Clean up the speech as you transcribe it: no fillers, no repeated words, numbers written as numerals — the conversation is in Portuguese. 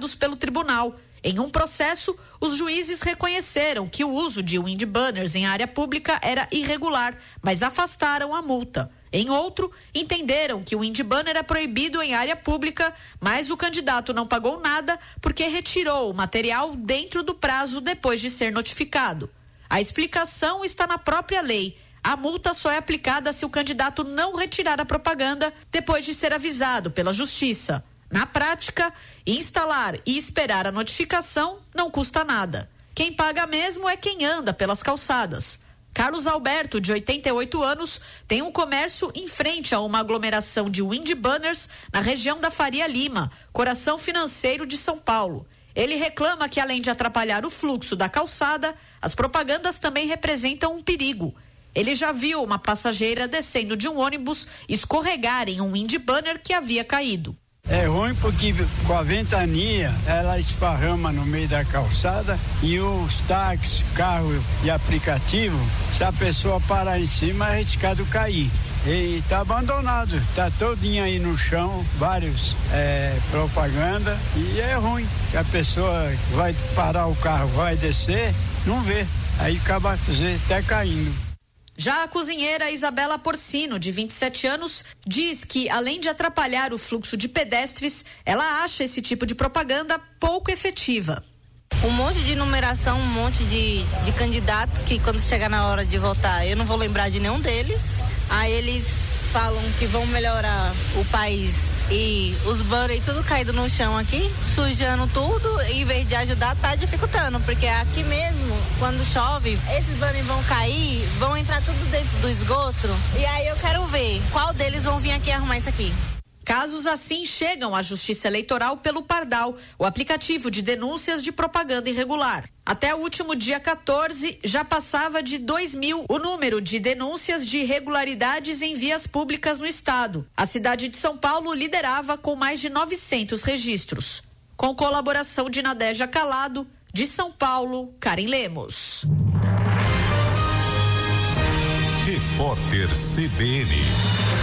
julgados pelo tribunal. Em um processo, os juízes reconheceram que o uso de wind banners em área pública era irregular, mas afastaram a multa. Em outro, entenderam que o wind banner é proibido em área pública, mas o candidato não pagou nada porque retirou o material dentro do prazo depois de ser notificado. A explicação está na própria lei. A multa só é aplicada se o candidato não retirar a propaganda depois de ser avisado pela Justiça. Na prática, instalar e esperar a notificação não custa nada. Quem paga mesmo é quem anda pelas calçadas. Carlos Alberto, de 88 anos, tem um comércio em frente a uma aglomeração de wind banners na região da Faria Lima, coração financeiro de São Paulo. Ele reclama que, além de atrapalhar o fluxo da calçada, as propagandas também representam um perigo. Ele já viu uma passageira descendo de um ônibus escorregar em um wind banner que havia caído. É ruim porque com a ventania ela esparrama no meio da calçada e os táxis, carro e aplicativo, se a pessoa parar em cima é arriscado cair. E está abandonado, está todinho aí no chão, vários propaganda, e é ruim, que a pessoa vai parar o carro, vai descer, não vê, aí acaba às vezes até caindo. Já a cozinheira Isabela Porcino, de 27 anos, diz que, além de atrapalhar o fluxo de pedestres, ela acha esse tipo de propaganda pouco efetiva. Um monte de numeração, um monte de candidatos que, quando chegar na hora de votar, eu não vou lembrar de nenhum deles. Aí eles falam que vão melhorar o país e os banners tudo caído no chão aqui, sujando tudo, em vez de ajudar, tá dificultando, porque aqui mesmo, quando chove, esses banners vão cair, vão entrar tudo dentro do esgoto, e aí eu quero ver qual deles vão vir aqui arrumar isso aqui. Casos assim chegam à Justiça Eleitoral pelo Pardal, o aplicativo de denúncias de propaganda irregular. Até o último dia 14, já passava de 2.000 o número de denúncias de irregularidades em vias públicas no estado. A cidade de São Paulo liderava com mais de 900 registros. Com colaboração de Nadeja Calado, de São Paulo, Karen Lemos. Repórter CBN.